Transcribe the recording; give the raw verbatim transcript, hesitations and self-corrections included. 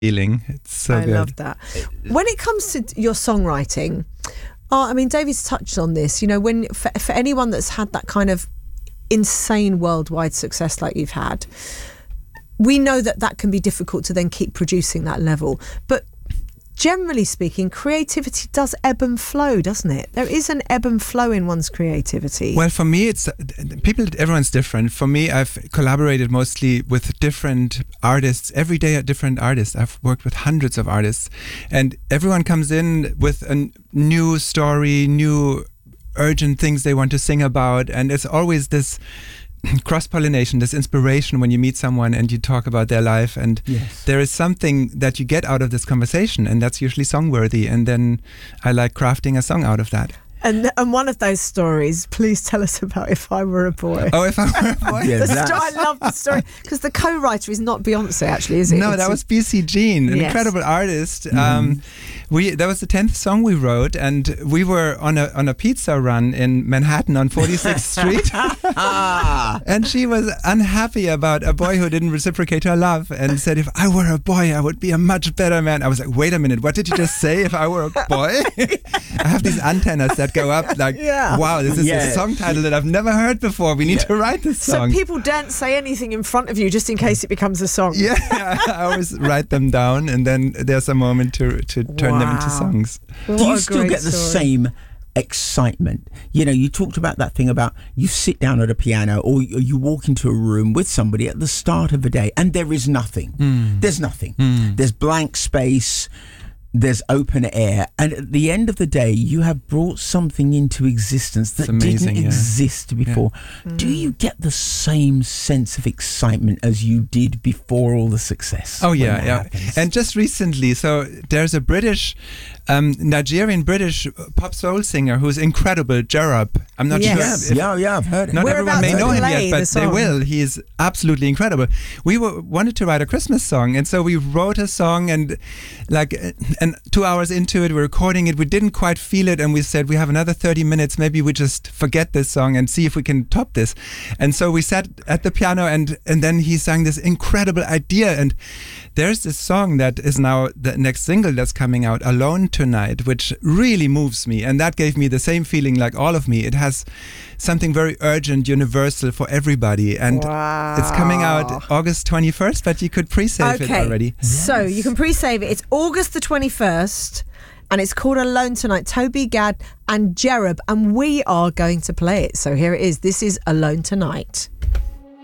feeling. It's so I good. love that. When it comes to your songwriting, oh, I mean, David's touched on this. You know, when for, for anyone that's had that kind of insane worldwide success like you've had, we know that that can be difficult to then keep producing that level. But generally speaking, creativity does ebb and flow, doesn't it? There is an ebb and flow in one's creativity. Well, for me, it's people. Everyone's different. For me, I've collaborated mostly with different artists. Every day, a different artist. I've worked with hundreds of artists, and everyone comes in with a new story, new urgent things they want to sing about, and it's always this cross-pollination, this inspiration when you meet someone and you talk about their life, and yes. there is something that you get out of this conversation, and that's usually song-worthy, and then I like crafting a song out of that. And and one of those stories, please tell us about If I Were a Boy. Oh, If I Were a Boy? Yeah, The sto- I love the story, because the co-writer is not Beyonce, actually, is it? No, It's that a- was B C Jean, an Yes. incredible artist. Mm-hmm. Um, we that was the tenth song we wrote, and we were on a on a pizza run in Manhattan on forty-sixth Street, and she was unhappy about a boy who didn't reciprocate her love, and said, "If I were a boy, I would be a much better man." I was like, "Wait a minute, what did you just say? If I were a boy?" I have these antennas that go up, like, Yeah. "Wow, this is Yeah. a song title that I've never heard before. We need to write this So song." people don't say anything in front of you just in case it becomes a song. Yeah, I always write them down, and then there's a moment to to turn them into Wow. songs. What Do you a still great get the story. same excitement? You know, you talked about that thing about you sit down at a piano, or you you walk into a room with somebody at the start of a day, and there is nothing. Mm. There's nothing. Mm. There's blank space. There's open air, and at the end of the day, you have brought something into existence that It's amazing, didn't yeah. exist before. Do you get the same sense of excitement as you did before all the success? Oh when yeah, that yeah. happens? And just recently, so there's a British, um, Nigerian British pop soul singer who's incredible, Jarab. I'm not Yes. sure. yeah, if- yeah, yeah, I've heard it. Not We're everyone about may to know him play yet, the but they song. will. He is absolutely incredible. We were, wanted to write a Christmas song, and so we wrote a song, and like, and two hours into it, we're recording it. We didn't quite feel it, and we said we have another thirty minutes. Maybe we just forget this song and see if we can top this. And so we sat at the piano, and and then he sang this incredible idea. And there's this song that is now the next single that's coming out, "Alone Tonight," which really moves me, and that gave me the same feeling like all of me. It has something very urgent, universal for everybody, and Wow. it's coming out August twenty-first, but you could pre-save Okay, it already. so you can pre-save it. It's August the twenty-first, and it's called Alone Tonight. Toby Gad and Jarab, and we are going to play it. So here it is. This is Alone Tonight.